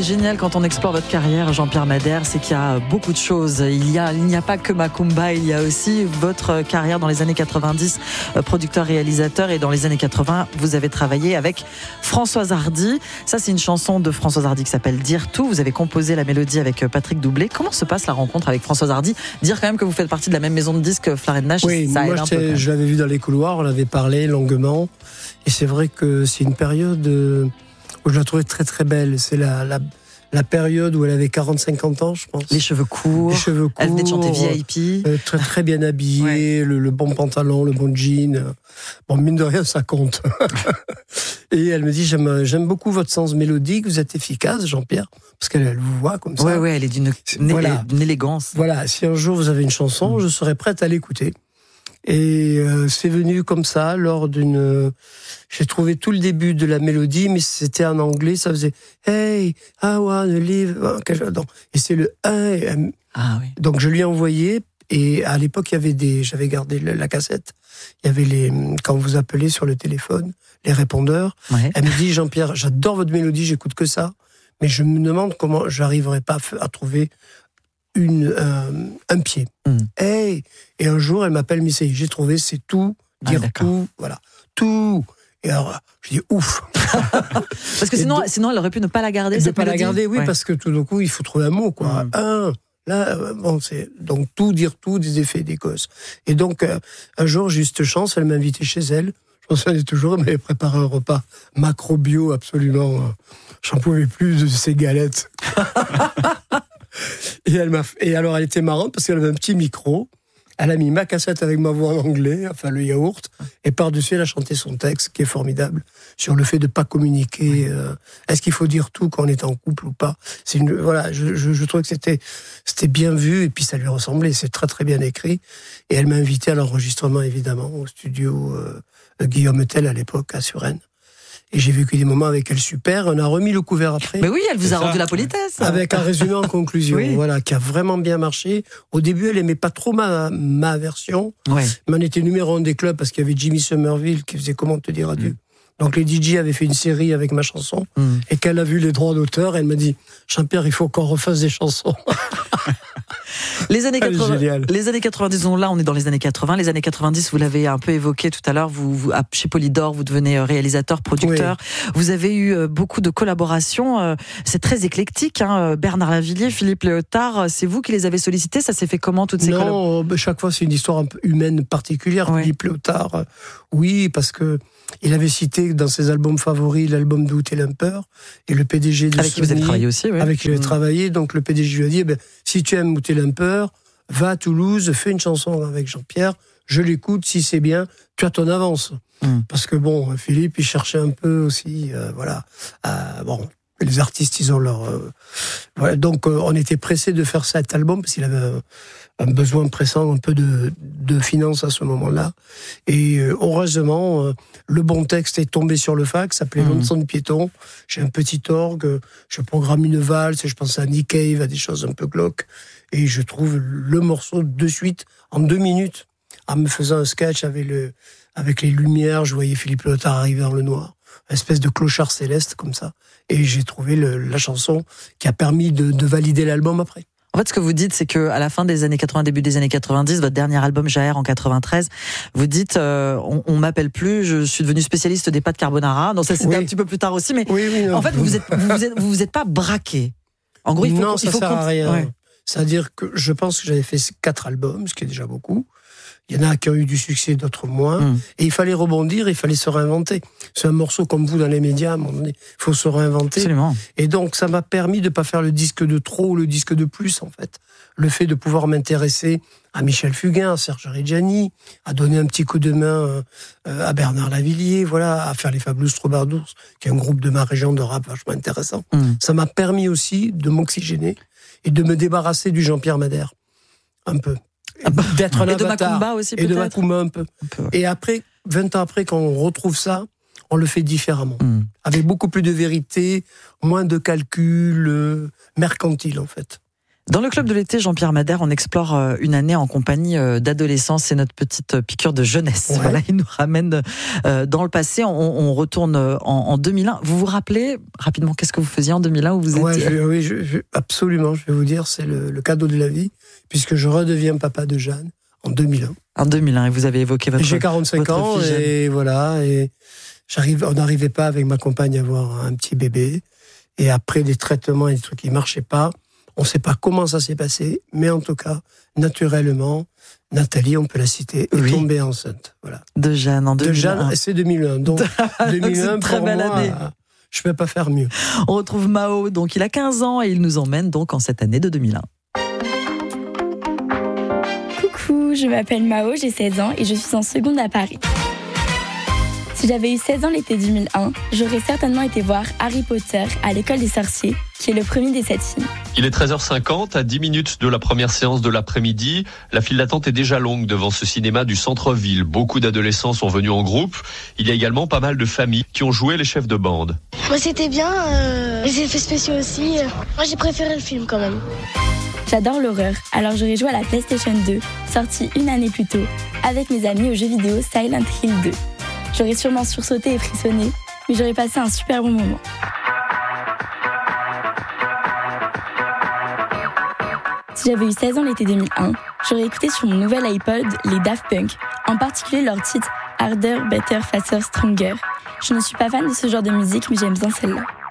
est génial quand on explore votre carrière, Jean-Pierre Madère, c'est qu'il y a beaucoup de choses. Il n'y a pas que Macumba, il y a aussi votre carrière dans les années 90, producteur-réalisateur, et dans les années 80, vous avez travaillé avec Françoise Hardy. Ça, c'est une chanson de Françoise Hardy qui s'appelle Dire tout. Vous avez composé la mélodie avec Patrick Doublé. Comment se passe la rencontre avec Françoise Hardy? Dire quand même que vous faites partie de la même maison de disques, Flair & Nash, oui, ça aide un peu. Je l'avais vu dans les couloirs, on avait parlé longuement, et c'est vrai que c'est une période où je la trouvais très très belle. C'est la période où elle avait 40-50 ans, je pense. Les cheveux courts, elle venait de chanter VIP. Très très bien habillée, le bon pantalon, le bon jean. Bon, mine de rien, ça compte. Et elle me dit, j'aime beaucoup votre sens mélodique, vous êtes efficace, Jean-Pierre, parce qu'elle vous voit comme ça. Oui, elle est d'une élégance. Voilà, si un jour vous avez une chanson, je serai prête à l'écouter. Et c'est venu comme ça, lors d'une... J'ai trouvé tout le début de la mélodie, mais c'était en anglais, ça faisait « Hey, I wanna live... » Et c'est le « Hey ». Ah oui. Donc je lui ai envoyé, et à l'époque, il y avait j'avais gardé la cassette, il y avait quand vous appelez sur le téléphone, les répondeurs. Ouais. Elle me dit « Jean-Pierre, j'adore votre mélodie, j'écoute que ça, mais je me demande comment j'arriverai pas à trouver... un pied. Hey. Et un jour, elle m'appelle, mais j'ai trouvé, c'est tout, dire tout, voilà, tout. Et alors, je dis ouf. Parce que sinon, elle aurait pu ne pas la garder. Ne pas la garder, oui, parce que tout d'un coup, il faut trouver un mot, quoi. C'est donc tout, dire tout, des effets, des causes. Et donc, un jour, juste chance, elle m'a invité chez elle. Je me souviens toujours, elle m'avait préparé un repas macro-bio, absolument. J'en pouvais plus de ces galettes. Et alors, elle était marrante parce qu'elle avait un petit micro. Elle a mis ma cassette avec ma voix en anglais, enfin le yaourt, et par-dessus, elle a chanté son texte, qui est formidable, sur le fait de ne pas communiquer. Est-ce qu'il faut dire tout quand on est en couple ou pas? Je trouvais que c'était bien vu, et puis ça lui ressemblait. C'est très très bien écrit. Et elle m'a invité à l'enregistrement, évidemment, au studio Guillaume Tell à l'époque, à Suresnes. Et j'ai vécu des moments avec elle super. On a remis le couvert après. Mais oui, elle vous a rendu la politesse. Avec un résumé en conclusion, voilà, qui a vraiment bien marché. Au début, elle aimait pas trop ma version. Ouais. Mais on était numéro 1 des clubs parce qu'il y avait Jimmy Somerville qui faisait Comment te dire adieu. Donc les DJ avaient fait une série avec ma chanson. Et qu'elle a vu les droits d'auteur, elle m'a dit « Jean-Pierre, il faut qu'on refasse des chansons. » Les années 90, là on est dans les années 80. Les années 90, vous l'avez un peu évoqué tout à l'heure, chez Polydor, vous devenez réalisateur, producteur. Oui. Vous avez eu beaucoup de collaborations. C'est très éclectique. Hein. Bernard Lavilliers, Philippe Léotard, c'est vous qui les avez sollicités. Ça s'est fait comment, toutes ces collaborations? Non, chaque fois c'est une histoire un peu humaine particulière. Oui. Philippe Léotard, oui, parce que il avait cité dans ses albums favoris l'album de Ute Lemper, et le PDG de avec qui vous avez travaillé aussi, oui. Avec qui j'avais travaillé, donc le PDG lui a dit si tu aimes Ute Lemper, va à Toulouse, fais une chanson avec Jean-Pierre, je l'écoute, si c'est bien, tu as ton avance. Parce que bon, Philippe, il cherchait un peu aussi, les artistes, ils ont leur... voilà, donc on était pressés de faire cet album, parce qu'il avait un besoin pressant un peu de finances à ce moment-là. Et heureusement, le bon texte est tombé sur le fax, s'appelait L'Onson de Piéton. J'ai un petit orgue, je programme une valse, je pense à Nick Cave, à des choses un peu glauques. Et je trouve le morceau de suite, en 2 minutes, en me faisant un sketch avec les lumières, je voyais Philippe Léotard arriver dans le noir. Une espèce de clochard céleste comme ça. Et j'ai trouvé la chanson qui a permis de valider l'album après. En fait, ce que vous dites, c'est que à la fin des années 80, début des années 90, votre dernier album Jaher en 93, vous dites on m'appelle plus, je suis devenu spécialiste des pâtes carbonara. Donc ça c'était un petit peu plus tard aussi, mais en fait vous êtes pas braqué. En gros, ça sert à rien. Ouais. C'est-à-dire que je pense que j'avais fait 4 albums, ce qui est déjà beaucoup. Il y en a qui ont eu du succès, d'autres moins. Et il fallait rebondir, il fallait se réinventer. C'est un morceau comme vous dans les médias, à un moment donné, il faut se réinventer. Absolument. Et donc, ça m'a permis de ne pas faire le disque de trop ou le disque de plus, en fait. Le fait de pouvoir m'intéresser à Michel Fugain, à Serge Reggiani, à donner un petit coup de main à Bernard Lavilliers, voilà, à faire les Fabulous Troubadours, qui est un groupe de ma région de rap vachement intéressant. Ça m'a permis aussi de m'oxygéner et de me débarrasser du Jean-Pierre Madère, un peu. D'être un avatar. De Macumba aussi, et de Macumba un peu. Et après, 20 ans après, quand on retrouve ça, on le fait différemment. Avec beaucoup plus de vérité, moins de calcul mercantile, en fait. Dans le club de l'été, Jean-Pierre Madère, on explore une année en compagnie d'adolescents. C'est notre petite piqûre de jeunesse. Ouais. Voilà, il nous ramène dans le passé. On retourne en 2001. Vous vous rappelez rapidement qu'est-ce que vous faisiez en 2001 où vous étiez... Oui, absolument. Je vais vous dire, c'est le cadeau de la vie, puisque je redeviens papa de Jeanne en 2001. En 2001, et vous avez évoqué votre... J'ai 45 ans et voilà. Et on n'arrivait pas avec ma compagne à avoir un petit bébé. Et après des traitements et des trucs qui ne marchaient pas, on ne sait pas comment ça s'est passé, mais en tout cas, naturellement, Nathalie, on peut la citer, est tombée enceinte. Voilà. De Jeanne en 2001. De Jeanne, c'est 2001. Donc, 2001, très pour belle moi, année. Je ne peux pas faire mieux. On retrouve Mao, donc il a 15 ans et il nous emmène donc en cette année de 2001. Coucou, je m'appelle Mao, j'ai 16 ans et je suis en seconde à Paris. Si j'avais eu 16 ans l'été 2001, j'aurais certainement été voir Harry Potter à l'école des sorciers, qui est le premier des 7 films. Il est 13h50, à 10 minutes de la première séance de l'après-midi. La file d'attente est déjà longue devant ce cinéma du centre-ville. Beaucoup d'adolescents sont venus en groupe. Il y a également pas mal de familles qui ont joué les chefs de bande. Moi c'était bien, les effets spéciaux aussi. Moi j'ai préféré le film quand même. J'adore l'horreur, alors j'aurais joué à la PlayStation 2, sortie une année plus tôt, avec mes amis au jeu vidéo Silent Hill 2. J'aurais sûrement sursauté et frissonné, mais j'aurais passé un super bon moment. Si j'avais eu 16 ans l'été 2001, j'aurais écouté sur mon nouvel iPod les Daft Punk, en particulier leur titre Harder, Better, Faster, Stronger. Je ne suis pas fan de ce genre de musique, mais j'aime bien celle-là.